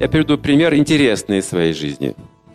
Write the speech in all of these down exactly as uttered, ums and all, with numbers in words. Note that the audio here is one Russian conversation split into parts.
Я приведу пример интересный из своей жизни.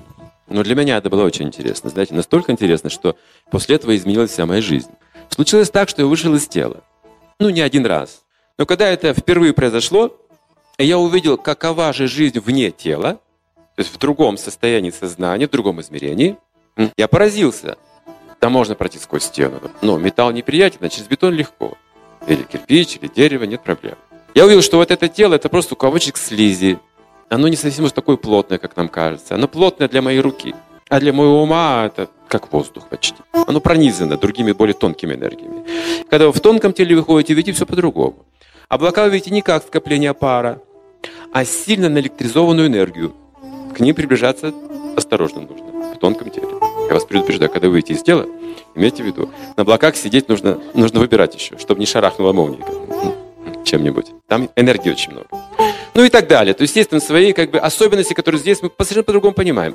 Но для меня это было очень интересно. Знаете, настолько интересно, что после этого изменилась вся моя жизнь. Случилось так, что я вышел из тела. Ну, не один раз. Но когда это впервые произошло, я увидел, какова же жизнь вне тела, то есть в другом состоянии сознания, в другом измерении, я поразился. Там можно пройти сквозь стену. Но металл неприятен, а через бетон легко. Или кирпич, или дерево, нет проблем. Я увидел, что вот это тело, это просто комочек слизи. Оно не совсем уж такое плотное, как нам кажется. Оно плотное для моей руки. А для моего ума это как воздух почти. Оно пронизано другими, более тонкими энергиями. Когда вы в тонком теле выходите, видите все по-другому. Облака вы видите не как скопление пара, а сильно наэлектризованную энергию. К ним приближаться осторожно нужно, в тонком теле. Я вас предупреждаю, когда вы выйдете из тела, имейте в виду, на облаках сидеть нужно, нужно выбирать еще, чтобы не шарахнула молния чем-нибудь. Там энергии очень много. Ну и так далее. То есть, естественно, свои как бы, особенности, которые здесь мы совершенно по-другому понимаем.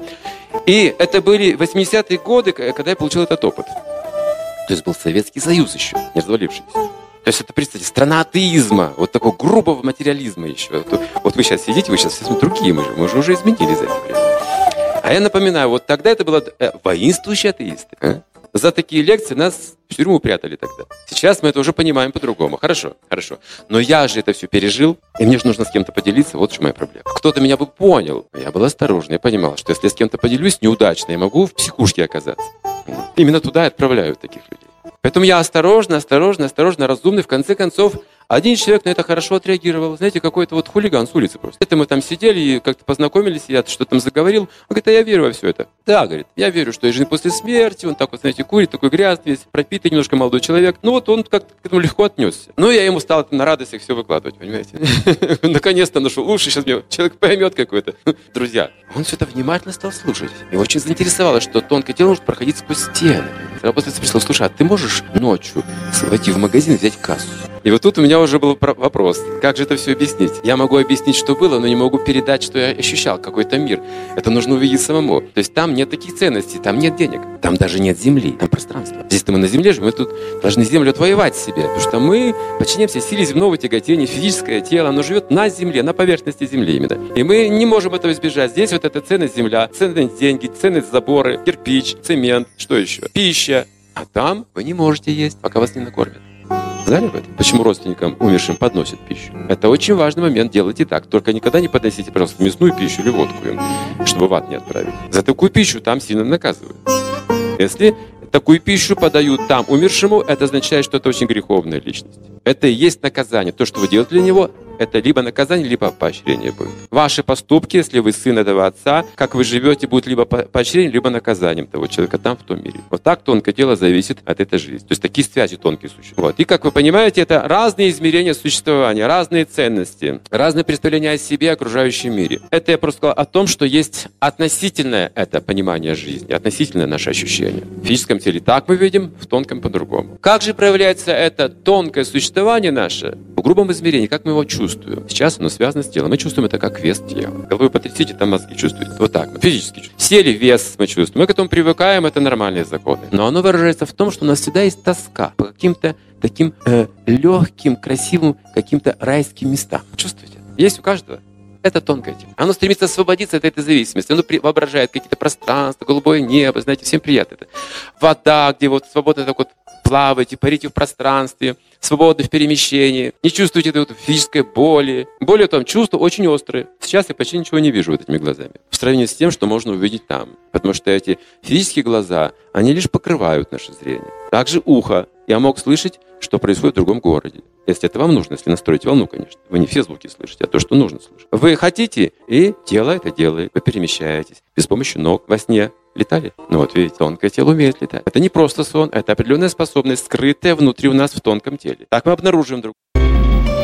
И это были восьмидесятые годы, когда я получил этот опыт. То есть был Советский Союз еще, не развалившийся. То есть это, представьте, страна атеизма, вот такого грубого материализма еще. Вот, вот вы сейчас сидите, вы сейчас все другие, мы же, мы же уже изменились за это время. А я напоминаю, вот тогда это было э, воинствующие атеисты. А? За такие лекции нас в тюрьму прятали тогда. Сейчас мы это уже понимаем по-другому. Хорошо, хорошо. Но я же это все пережил, и мне же нужно с кем-то поделиться, вот в чем моя проблема. Кто-то меня бы понял. Я был осторожен, я понимал, что если я с кем-то поделюсь неудачно, я могу в психушке оказаться. Именно туда и отправляют таких людей. Поэтому я осторожно, осторожно, осторожно, разумный. В конце концов, один человек на это хорошо отреагировал. Знаете, какой-то вот хулиган с улицы просто. Это мы там сидели и как-то познакомились, я что-то там заговорил. Он говорит, а я верю во все это. Да, говорит, я верю, что и жизнь после смерти. Он так вот, знаете, курит, такой грязный, весь пропитый, немножко молодой человек. Ну вот он как-то к этому легко отнесся. Ну я ему стал на радостях все выкладывать, понимаете. Наконец-то нашел уши, сейчас мне человек поймет какой-то. Друзья, он все это внимательно стал слушать. И очень заинтересовало, что тонкое тело может проходить сквозь стены. Тогда после спросил, слушай, а ты можешь ночью войти в магазин и взять кассу? И вот тут у меня уже был вопрос, как же это все объяснить? Я могу объяснить, что было, но не могу передать, что я ощущал, какой-то мир. Это нужно увидеть самому. То есть там нет таких ценностей, там нет денег, там даже нет земли, там пространство. Здесь-то мы на земле же, мы тут должны землю отвоевать себе, потому что мы подчиняемся силе земного тяготения, физическое тело, оно живет на земле, на поверхности земли именно. И мы не можем этого избежать. Здесь вот эта ценность земля, ценность деньги, ценность заборы, кирпич, цемент, что еще? Пища. А там вы не можете есть, пока вас не накормят. Знали об этом? Почему родственникам умершим подносят пищу? Это очень важный момент, делайте так. Только никогда не подносите, пожалуйста, мясную пищу или водку им, чтобы в ад не отправить. За такую пищу там сильно наказывают. Если такую пищу подают там умершему, это означает, что это очень греховная личность. Это и есть наказание. То, что вы делаете для него, это либо наказание, либо поощрение будет. Ваши поступки, если вы сын этого отца, как вы живете, будут либо поощрением, либо наказанием того человека там, в том мире. Вот так тонкое тело зависит от этой жизни. То есть такие связи тонкие существуют. Вот. И, как вы понимаете, это разные измерения существования, разные ценности, разные представления о себе и окружающем мире. Это я просто сказал о том, что есть относительное это понимание жизни, относительное наше ощущение. В физическом теле так мы видим, в тонком по-другому. Как же проявляется это тонкое существование наше в грубом измерении, как мы его чувствуем? Сейчас оно связано с телом. Мы чувствуем это как вес тела. Головой потрясите, там мозги чувствуете. Вот так. Физически чувствуем. Сели вес мы чувствуем. Мы к этому привыкаем, это нормальные законы. Но оно выражается в том, что у нас всегда есть тоска по каким-то таким э, легким, красивым, каким-то райским местам. Чувствуете? Есть у каждого. Это тонкое тело. Оно стремится освободиться от этой зависимости. Оно воображает какие-то пространства, голубое небо, знаете, всем приятно это. Вода, где вот свободно так вот плаваете, парите в пространстве, свободны в перемещении, не чувствуете этой вот физической боли. Более того, чувства очень острые. Сейчас я почти ничего не вижу вот этими глазами. В сравнении с тем, что можно увидеть там. Потому что эти физические глаза, они лишь покрывают наше зрение. Также ухо. Я мог слышать, что происходит в другом городе. Если это вам нужно, если настроить волну, конечно. Вы не все звуки слышите, а то, что нужно слышать. Вы хотите, и тело это делает. Вы перемещаетесь без помощи ног во сне. Летали? Ну вот видите, тонкое тело умеет летать. Это не просто сон, это определенная способность, скрытая внутри у нас в тонком теле. Так мы обнаруживаем друг